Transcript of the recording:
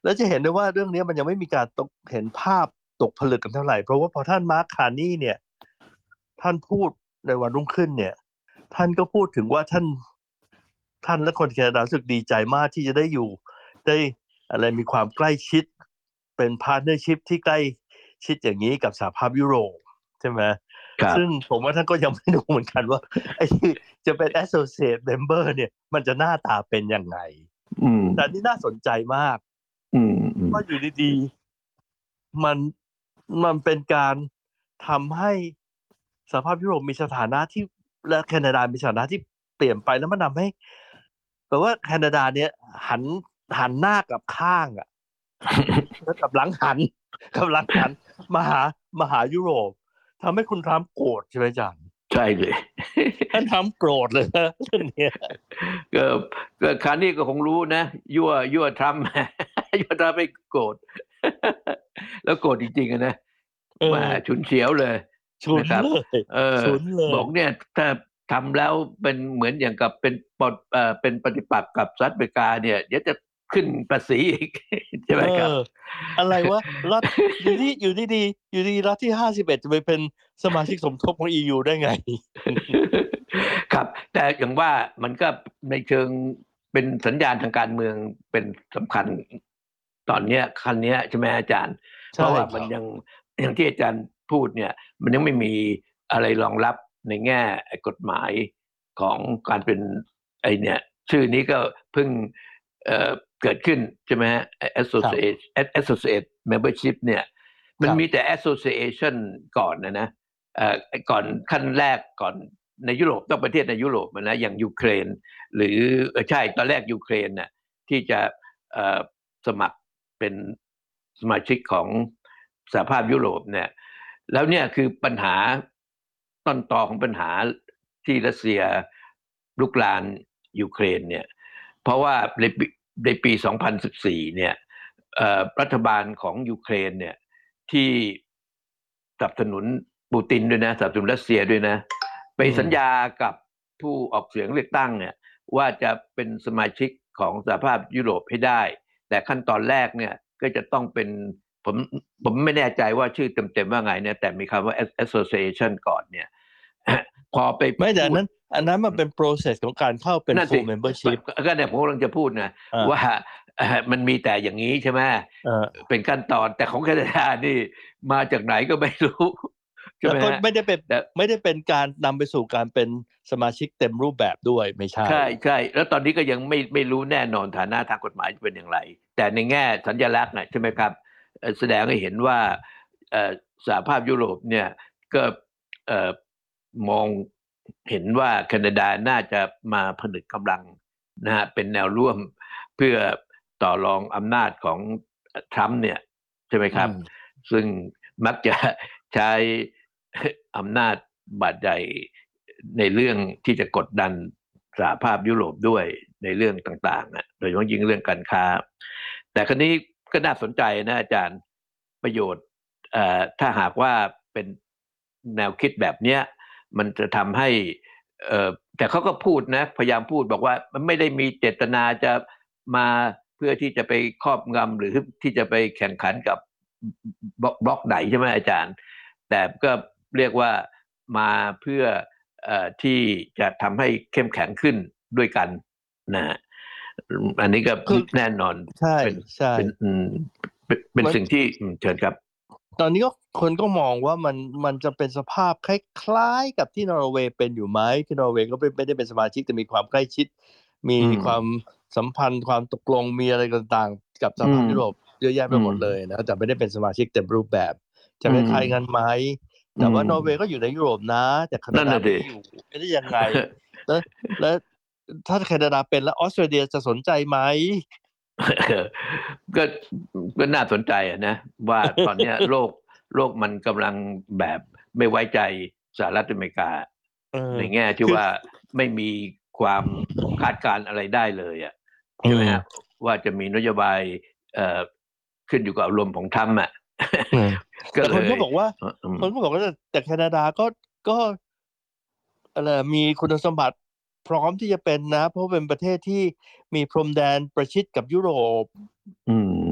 แล้วจะเห็นได้ว่าเรื่องนี้มันยังไม่มีการตกเห็นภาพตกผลึกกันเท่าไหร่เพราะว่าพอท่านมาร์คคาร์นี่เนี่ยท่านพูดในวันรุ่งขึ้นเนี่ยท่านก็พูดถึงว่าท่านและคนแคนาดารู้สึกดีใจมากที่จะได้อยู่ได้อะไรมีความใกล้ชิดเป็นพาร์ทเนอร์ชิพที่ใกล้ชิดอย่างนี้กับสหภาพยุโรปใช่ไหมครับซึ่งผมว่าท่านก็ยังไม่รู้เหมือนกันว่าไอ้ที่จะเป็น associate member เนี่ยมันจะหน้าตาเป็นยังไงอืมแต่นี่น่าสนใจมากว่าอยู่ดีๆมันเป็นการทำให้สหภาพยุโรปมีสถานะที่และแคนาดามีสถานะที่เปลี่ยนไปแล้วมันทำให้แปลว่าแคนาดาเนี่ยหันหันหน้ากับข้างอ่ะแล้วกับหลังหันกับหลังหันมาหายุโรปทำให้คุณทรัมป์โกรธใช่ไหมจันใช่เลยท่านทรัมป์โกรธเลยนะเรื่องเนี้ยก็คราวนี้ก็คงรู้นะยั่วทรัมป์ ยั่วทรัมป์ไม่โกรธ แล้วโกรธจริงๆนะเอมาอฉุนเฉียวเลยฉุนนะครับเลยเออฉุนเลยบอกเนี่ยถ้าทำแล้วเป็นเหมือนอย่างกับเป็นปฏิปักษ์กับสหรัฐอเมริกาเนี่ยเดี๋ยวจะขึ้นภาษีอีก ใช่เออไหมครับอะไรวะรัฐอยู่ดีรัฐที่51จะไปเป็นสมาชิกสมทบของ EU ได้ไงครับแต่อย่างว่ามันก็ในเชิงเป็นสัญญาณทางการเมืองเป็นสำคัญตอนเนี้ยคันเนี้ยใช่ไหมอาจารย์เพใช่ราะว่าครับมันยังอย่างที่อาจารย์พูดเนี่ยมันยังไม่มีอะไรรองรับในแง่กฎหมายของการเป็นไอเนี่ยชื่อนี้ก็เพิ่งเอ่อเกิดขึ้นใช่ไหมฮะครับ associate membership เนี่ยคมันรับมีแต่ association ก่อนนะก่อนขั้นแรกก่อนในยุโรปต้องประเทศในยุโรปนะอย่างยูเครนหรือใช่ตอนแรกยูเครนน่ะที่จะสมัครเป็นสมาชิกของสหภาพยุโรปเนี่ยแล้วเนี่ยคือปัญหาต้นตอของปัญหาที่รัสเซียลุกรานยูเครนเนี่ยเพราะว่าในปี2014เนี่ยรัฐบาลของยูเครนเนี่ยที่สนับสนุนปูตินด้วยนะสนับสนุนรัสเซียด้วยนะไปอืมสัญญากับผู้ออกเสียงเลือกตั้งเนี่ยว่าจะเป็นสมาชิกของสหภาพยุโรปให้ได้แต่ขั้นตอนแรกเนี่ยก็จะต้องเป็นผมผมไม่แน่ใจว่าชื่อเต็มๆว่าไงเนี่ยแต่มีคำว่า association ก่อนเนี่ยพอไปไม่แต่พูดอันนั้นมันเป็น process ของการเข้าเป็นนั่นสิ full membership ก็เนี่ยผมกำลังจะพูดนะว่าอ่ามันมีแต่อย่างนี้ใช่ไหมเออเป็นขั้นตอนแต่ของแคนาดานี่มาจากไหนก็ไม่รู้ใช่แล้วก็ไหมฮะแต่ไม่ได้เป็นการนำไปสู่การเป็นสมาชิกเต็มรูปแบบด้วยไม่ใช่ใช่ใช่แล้วตอนนี้ก็ยังไม่รู้แน่นอนฐานะทางกฎหมายจะเป็นอย่างไรแต่ในแง่สัญลักษณ์นะใช่ไหมครับแสดงให้เห็นว่าเอ่อสหภาพยุโรปเนี่ยก็เอ่อมองเห็นว่าแคนาดาน่าจะมาผนึกกำลังนะฮะเป็นแนวร่วมเพื่อต่อรองอำนาจของทรัมป์เนี่ยใช่ไหมครับอืมซึ่งมักจะใช้อำนาจบาดใหญ่ในเรื่องที่จะกดดันสหภาพยุโรปด้วยในเรื่องต่างๆโดยเฉพาะยิ่งเรื่องการค้าแต่คราวนี้ก็น่าสนใจนะอาจารย์ประโยชน์ถ้าหากว่าเป็นแนวคิดแบบเนี้ยมันจะทำให้แต่เขาก็พูดนะพยายามพูดบอกว่ามันไม่ได้มีเจตนาจะมาเพื่อที่จะไปครอบงำหรือที่จะไปแข่งขันกับบล็อกไหนใช่ไหมอาจารย์แต่ก็เรียกว่ามาเพื่อที่จะทำให้เข้มแข็งขึ้นด้วยกันนะฮะอันนี้ก็คือแน่นอนใช่เป็นใช่เป็นเป็นมันสิ่งที่เชิญครับตอนนี้ก็คนก็มองว่ามันจะเป็นสภาพคล้ายๆกับที่นอร์เวย์เป็นอยู่ไหมที่นอร์เวย์ก็ไม่ได้เป็นสมาชิกแต่มีความใกล้ชิดมีอืมความสัมพันธ์ความตกลงมีอะไรต่างๆกับสหอืมภาพยุโรปเยอะแยะไปอืมหมดเลยนะแต่ไม่ได้เป็นสมาชิกเต็มรูปแบบจะอืมคล้ายๆกันไหมอืแต่ว่านอร์เวย์มก็อยู่ในยุโรปนะแต่แคนานั่นน่ะดิดาไม่ได้อยู่ไม่ได้ยังไงแล้วแล้วถ้าแคนาดาเป็นแล้วออสเตรเลียจะสนใจไหมก็ก็น่าสนใจนะว่าตอนเนี้ยโลกมันกำลังแบบไม่ไว้ใจสหรัฐอเมริกาเออในแง่ที่คือว่าไม่มีความคาดการณ์อะไรได้เลยอืใช่ไหมฮะมว่าจะมีนโยบายเอ่อขึ้นอยู่กับอารมณ์ของทรัมป์อืมก็แต่คเลยนก็บอกว่าแต่แคนาดาก็อะไรมีคุณสมบัติพร้อมที่จะเป็นนะเพราะเป็นประเทศที่มีพรมแดนประชิดกับยุโรปอืม